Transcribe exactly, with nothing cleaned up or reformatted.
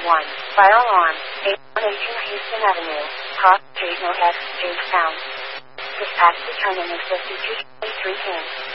one. Fire alarm. eight one eighteen Houston Avenue. Cross Street North X, Jamestown. Dispatch determined is fifty-two twenty-three ten.